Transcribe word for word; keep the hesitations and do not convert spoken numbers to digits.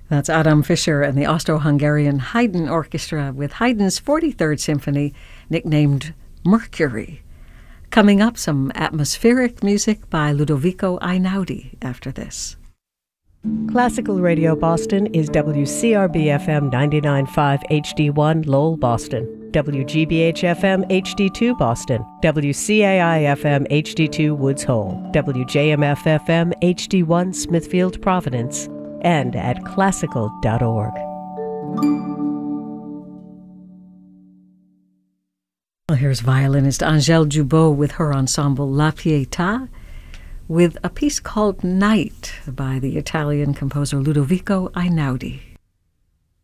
That's Adam Fischer and the Austro-Hungarian Haydn Orchestra with Haydn's forty-third Symphony, nicknamed Mercury. Coming up, some atmospheric music by Ludovico Einaudi after this. Classical Radio Boston is W C R B F M ninety-nine point five H D one Lowell, Boston, W G B H F M H D two Boston, W C A I F M H D two Woods Hole, W J M F F M H D one Smithfield, Providence, and at classical dot org. Well, here's violinist Angèle Dubot with her ensemble La Pietà, with a piece called Night by the Italian composer Ludovico Einaudi.